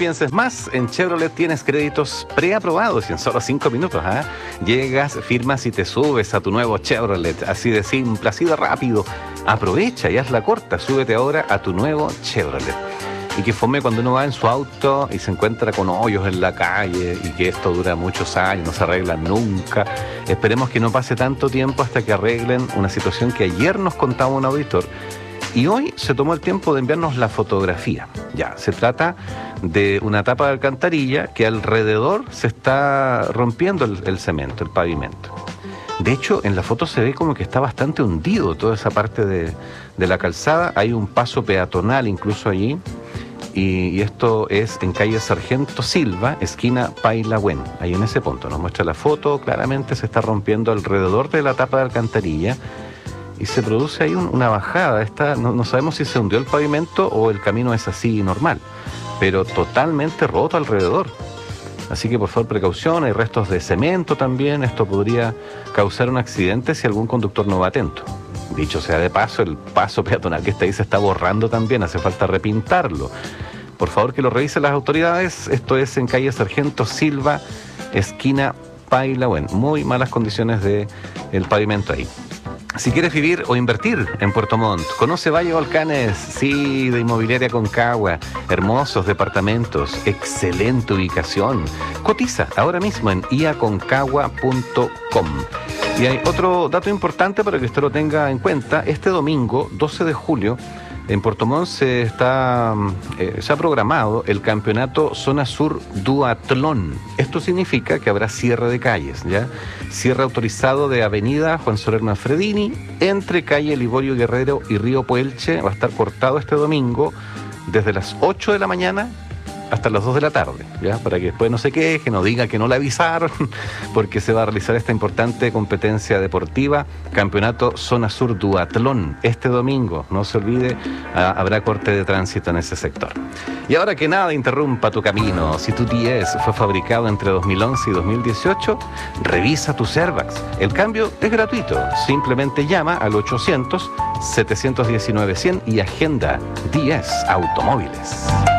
pienses más, en Chevrolet tienes créditos preaprobados y en solo 5 minutos. Llegas, firmas y te subes a tu nuevo Chevrolet. Así de simple, así de rápido. Aprovecha y hazla corta. Súbete ahora a tu nuevo Chevrolet. Y que fome cuando uno va en su auto y se encuentra con hoyos en la calle y que esto dura muchos años, no se arregla nunca. Esperemos que no pase tanto tiempo hasta que arreglen una situación que ayer nos contaba un auditor y hoy se tomó el tiempo de enviarnos la fotografía. Ya, se trata de una tapa de alcantarilla que alrededor se está rompiendo el cemento, el pavimento. De hecho, en la foto se ve como que está bastante hundido toda esa parte de la calzada. Hay un paso peatonal incluso allí. Y esto es en calle Sargento Silva, esquina Pailahuen. Ahí en ese punto nos muestra la foto, claramente se está rompiendo alrededor de la tapa de alcantarilla y se produce ahí una bajada. No sabemos si se hundió el pavimento o el camino es así normal, pero totalmente roto alrededor. Así que por favor precaución, hay restos de cemento también, esto podría causar un accidente si algún conductor no va atento. Dicho sea de paso, el paso peatonal que está ahí se está borrando también, hace falta repintarlo. Por favor que lo revisen las autoridades, esto es en calle Sargento Silva, esquina Pailahuen. Muy malas condiciones del pavimento ahí. Si quieres vivir o invertir en Puerto Montt, conoce Valle Volcanes, sí, de Inmobiliaria Concagua, hermosos departamentos, excelente ubicación. Cotiza ahora mismo en iaconcagua.com. Y hay otro dato importante para que usted lo tenga en cuenta. Este domingo, 12 de julio, en Puerto Montt se ha programado el campeonato Zona Sur Duatlón. Esto significa que habrá cierre de calles, ¿ya? Cierre autorizado de avenida Juan Soler Manfredini, entre calle Liborio Guerrero y Río Puelche. Va a estar cortado este domingo desde las 8 de la mañana hasta las 2 de la tarde, ¿ya? Para que después no se queje, no diga que no le avisaron, porque se va a realizar esta importante competencia deportiva, Campeonato Zona Sur Duatlón, este domingo. No se olvide, habrá corte de tránsito en ese sector. Y ahora que nada interrumpa tu camino, si tu 10 fue fabricado entre 2011 y 2018, revisa tu Servax. El cambio es gratuito, simplemente llama al 800-719-100 y agenda 10 Automóviles.